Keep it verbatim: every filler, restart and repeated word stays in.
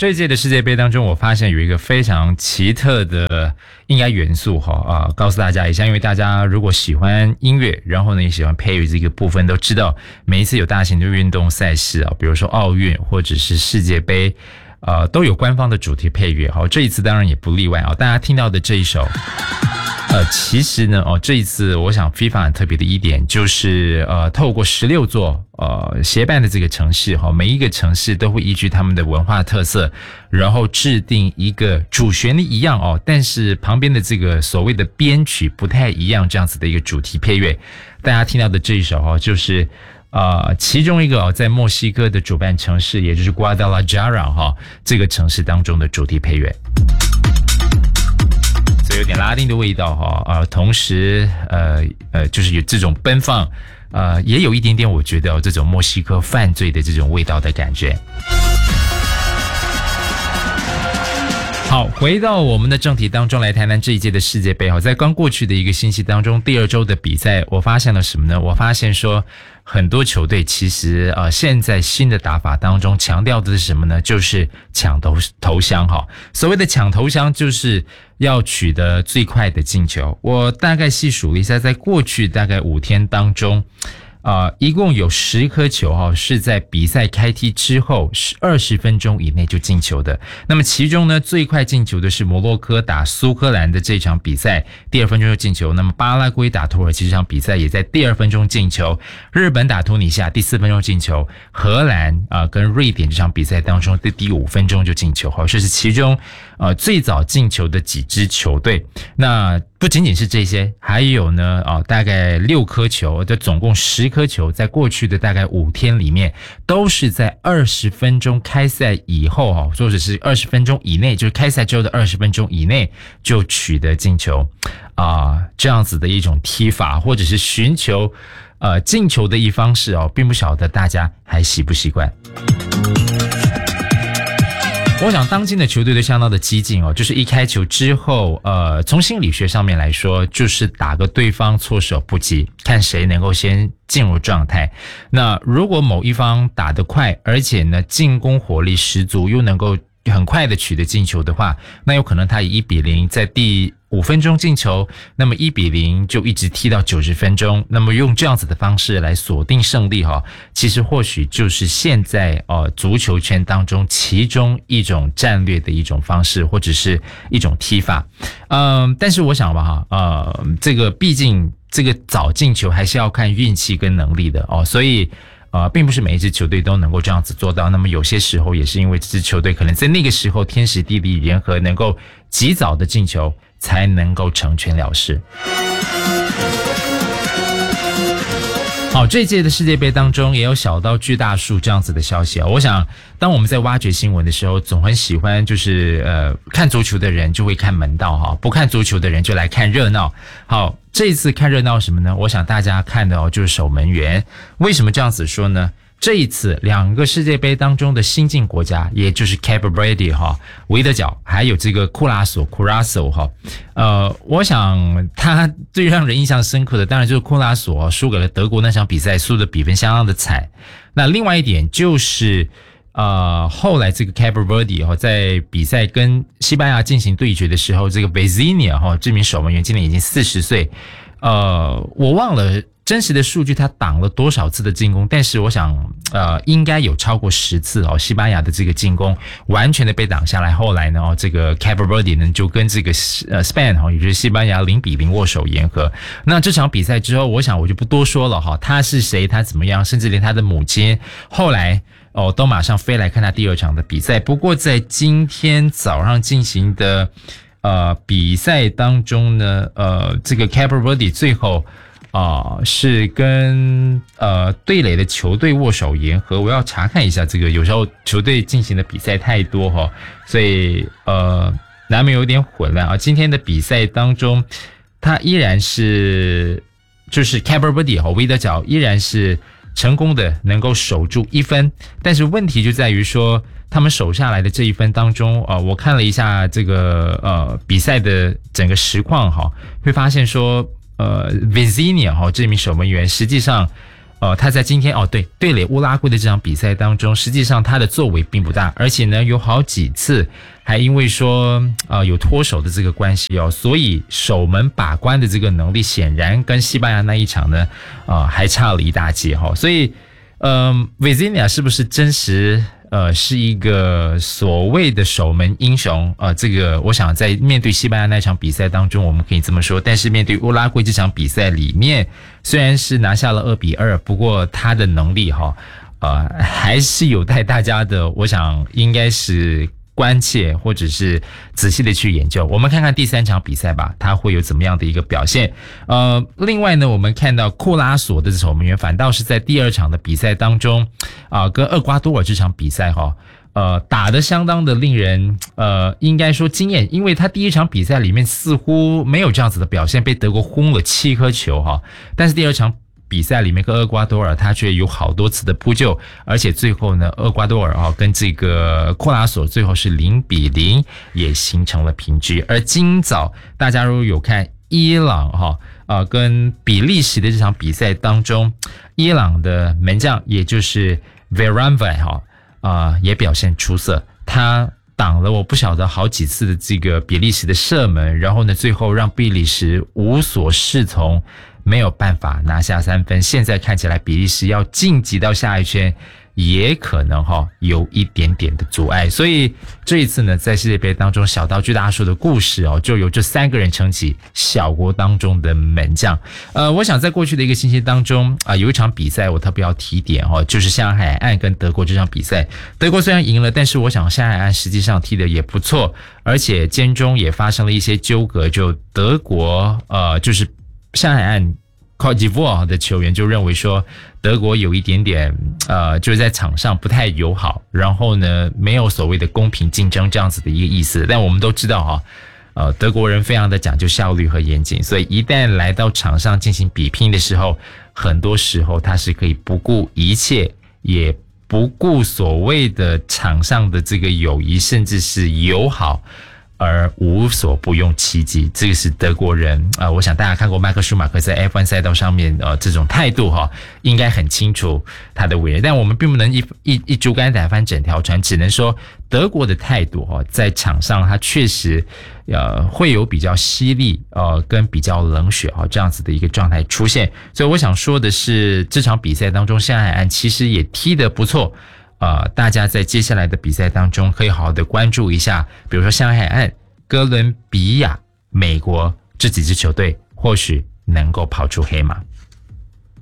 这一届的世界杯当中，我发现有一个非常奇特的应该元素哈啊、呃，告诉大家一下，因为大家如果喜欢音乐，然后呢也喜欢配乐这个部分，都知道每一次有大型的运动赛事啊，比如说奥运或者是世界杯，呃，都有官方的主题配乐。好，这一次当然也不例外啊。大家听到的这一首。呃，其实呢，哦，这一次我想 FIFA 很特别的一点就是，呃，透过十六座呃协办的这个城市哈，每一个城市都会依据他们的文化特色，然后制定一个主旋律一样哦，但是旁边的这个所谓的编曲不太一样，这样子的一个主题配乐。大家听到的这一首哦，就是呃其中一个哦，在墨西哥的主办城市，也就是 Guadalajara 哈这个城市当中的主题配乐。有点拉丁的味道哈，呃，同时呃呃，就是有这种奔放，呃，也有一点点我觉得、哦、这种墨西哥犯罪的这种味道的感觉。好，回到我们的正题当中来谈谈这一届的世界杯哈，在刚过去的一个星期当中，第二周的比赛，我发现了什么呢？我发现说很多球队其实呃现在新的打法当中强调的是什么呢？就是抢头头香哈。所谓的抢头香就是要取得最快的进球。我大概细数了一下，在过去大概五天当中。呃，一共有十颗球哈，是在比赛开踢之后二十分钟以内就进球的。那么其中呢，最快进球的是摩洛哥打苏格兰的这场比赛，第二分钟就进球。那么巴拉圭打土耳其这场比赛也在第二分钟进球。日本打突尼西亚第四分钟进球。荷兰啊、呃、跟瑞典这场比赛当中的第五分钟就进球哈，这是其中呃最早进球的几支球队。那不仅仅是这些，还有呢啊、呃、大概六颗球，这总共十颗球，在过去的大概五天里面，都是在二十分钟开赛以后哈，或者是二十分钟以内，就是开赛之后的二十分钟以内就取得进球啊、呃，这样子的一种踢法，或者是寻求呃进球的一方式哦，并不晓得大家还习不习惯。我想当今的球队都相当的激进哦，就是一开球之后，呃，从心理学上面来说，就是打个对方措手不及，看谁能够先进入状态。那如果某一方打得快，而且呢进攻火力十足，又能够很快的取得进球的话，那有可能他以一比零在第五分钟进球，那么一比零就一直踢到九十分钟，那么用这样子的方式来锁定胜利哈，其实或许就是现在呃足球圈当中其中一种战略的一种方式，或者是一种踢法。嗯，但是我想吧哈，呃，这个毕竟这个早进球还是要看运气跟能力的哦，所以。呃，并不是每一支球队都能够这样子做到，那么有些时候也是因为这支球队可能在那个时候天时地利人和，能够及早的进球，才能够成全了事。好，这一届的世界杯当中也有小到巨大数这样子的消息啊。我想，当我们在挖掘新闻的时候，总很喜欢就是呃，看足球的人就会看门道哈，不看足球的人就来看热闹。好，这一次看热闹什么呢？我想大家看的哦，就是守门员。为什么这样子说呢？这一次两个世界杯当中的新晋国家，也就是 Cape Verde 哈，维德角，还有这个库拉索 Curaçao 哈，呃，我想他最让人印象深刻的，当然就是库拉索输给了德国那场比赛，输的比分相当的惨。那另外一点就是，呃，后来这个 Cape Verde 哈，在比赛跟西班牙进行对决的时候，这个 Vezina 哈，这名守门员今年已经四十岁，呃，我忘了。真实的数据他挡了多少次的进攻，但是我想呃应该有超过十次哦，西班牙的这个进攻完全的被挡下来。后来呢哦，这个 Cape Verde 呢就跟这个呃 Spain 哈，也就是西班牙零比零握手言和。那这场比赛之后，我想我就不多说了哈，他是谁，他怎么样，甚至连他的母亲后来哦都马上飞来看他第二场的比赛。不过在今天早上进行的呃比赛当中呢，呃这个 Cape Verde 最后啊、呃，是跟呃对垒的球队握手言和。我要查看一下这个，有时候球队进行的比赛太多哈，所以呃难免有点混乱啊。今天的比赛当中，他依然是就是 Cape Verde 和维德角依然是成功的能够守住一分，但是问题就在于说，他们守下来的这一分当中啊、呃，我看了一下这个呃比赛的整个实况哈，会发现说。呃 Vezina 哈这名守门员实际上呃，他在今天哦，对，对垒乌拉圭的这场比赛当中，实际上他的作为并不大，而且呢，有好几次还因为说呃有脱手的这个关系哦，所以守门把关的这个能力显然跟西班牙那一场呢，呃，还差了一大截哈、哦。所以，嗯、呃、，Vizinha 是不是真实？呃，是一个所谓的守门英雄，呃，这个我想在面对西班牙那场比赛当中，我们可以这么说。但是面对乌拉圭这场比赛里面，虽然是拿下了二比二，不过他的能力哈，呃，还是有待大家的，我想应该是关切或者是仔细的去研究。我们看看第三场比赛吧，他会有怎么样的一个表现。呃，另外呢，我们看到库拉索的守门员反倒是在第二场的比赛当中啊、呃，跟厄瓜多尔这场比赛哈，呃，打得相当的令人呃，应该说惊艳，因为他第一场比赛里面似乎没有这样子的表现，被德国轰了七颗球哈，但是第二场比赛里面跟厄瓜多尔他却有好多次的扑救，而且最后呢，厄瓜多尔啊跟这个库拉索最后是零比零，也形成了平局。而今早大家如果有看伊朗哈啊、呃、跟比利时的这场比赛当中，伊朗的门将也就是 Veranvai 哈啊也表现出色，他挡了我不晓得好几次的这个比利时的射门，然后呢，最后让比利时无所适从，没有办法拿下三分。现在看起来比利时要晋级到下一圈也可能哈、哦、有一点点的阻碍，所以这一次呢，在世界杯当中小到巨大数的故事哦，就由这三个人撑起小国当中的门将。呃，我想在过去的一个星期当中啊、呃，有一场比赛我特别要提点哦，就是象牙海岸跟德国这场比赛。德国虽然赢了，但是我想象牙海岸实际上踢的也不错，而且间中也发生了一些纠葛，就德国呃就是象牙海岸Côte d'Ivoire 的球员就认为说德国有一点点呃就是在场上不太友好，然后呢没有所谓的公平竞争这样子的一个意思。但我们都知道哈，呃德国人非常的讲究效率和严谨，所以一旦来到场上进行比拼的时候，很多时候他是可以不顾一切，也不顾所谓的场上的这个友谊甚至是友好，而无所不用其极。这个是德国人啊、呃，我想大家看过迈克舒马克在 F 一 赛道上面呃这种态度哈，应该很清楚他的为人。但我们并不能一一一竹竿打翻整条船，只能说德国的态度哈，在场上他确实呃会有比较犀利呃跟比较冷血哈这样子的一个状态出现。所以我想说的是，这场比赛当中，象牙海岸其实也踢得不错。呃，大家在接下来的比赛当中可以好好的关注一下，比如说象牙海岸、哥伦比亚、美国这几支球队，或许能够跑出黑马。